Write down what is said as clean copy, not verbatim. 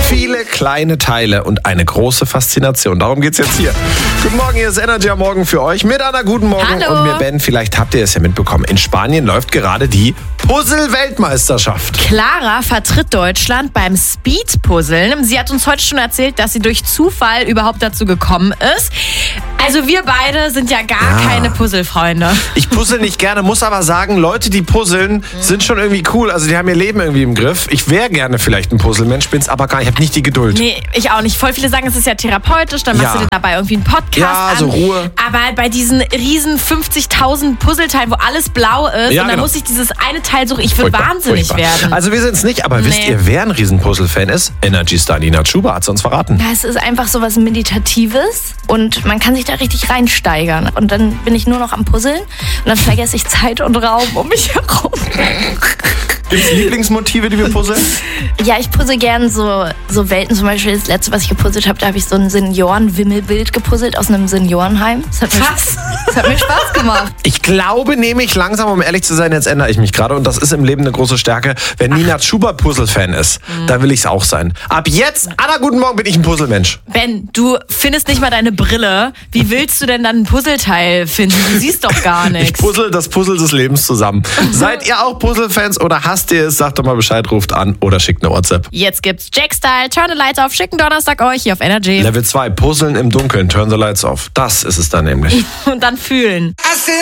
Viele kleine Teile und eine große Faszination. Darum geht's jetzt hier. Guten Morgen, hier ist Energy am Morgen für euch. Mit Anna, guten Morgen. Hallo. Und mir Ben, vielleicht habt ihr es ja mitbekommen. In Spanien läuft gerade die Puzzle-Weltmeisterschaft. Clara vertritt Deutschland beim Speed-Puzzeln. Sie hat uns heute schon erzählt, dass sie durch Zufall überhaupt dazu gekommen ist. Also wir beide sind ja gar keine Puzzlefreunde. Ich puzzle nicht gerne, muss aber sagen, Leute, die puzzeln, sind schon irgendwie cool. Also die haben ihr Leben irgendwie im Griff. Ich wäre gerne vielleicht ein Puzzlemensch, bin's aber gar nicht. Ich habe nicht die Geduld. Nee, ich auch nicht. Voll viele sagen, es ist ja therapeutisch, dann machst du dir dabei irgendwie einen Podcast an. so Ruhe. Aber bei diesen riesen 50.000 Puzzleteilen, wo alles blau ist, Ja, und dann genau. muss ich dieses eine Teil suchen, ich würde wahnsinnig werden. Also wir sind's nicht, aber wisst ihr, wer ein Riesen-Puzzle-Fan ist? Energy-Star Nina Chuba hat's uns verraten. Es ist einfach so was Meditatives und man kann sich da richtig reinsteigern. Und dann bin ich nur noch am Puzzeln und dann vergesse ich Zeit und Raum um mich herum. Gibt's Lieblingsmotive, die wir puzzeln? Ja, ich puzzle gern so Welten. Zum Beispiel das letzte, was ich gepuzzelt habe, da habe ich so ein Senioren-Wimmelbild gepuzzelt aus einem Seniorenheim. Das hat mir Spaß gemacht. Ich glaube nämlich langsam, um ehrlich zu sein, jetzt ändere ich mich gerade und das ist im Leben eine große Stärke. Wenn Nina Chuba Puzzle-Fan ist, dann will ich's auch sein. Ab jetzt, Anna, guten Morgen, bin ich ein Puzzlemensch. Ben, du findest nicht mal deine Brille. Wie willst du denn dann ein Puzzleteil finden? Du siehst doch gar Ich nichts. puzzle das Puzzle des Lebens zusammen. Seid ihr auch Puzzle-Fans oder hasst ihr es? Sagt doch mal Bescheid, ruft an oder schickt eine WhatsApp. Jetzt gibt's Jack-Style, Turn the Lights Off, schicken Donnerstag euch hier auf Energy. Level 2, Puzzeln im Dunkeln, turn the lights off. Das ist es dann nämlich. Und dann fühlen.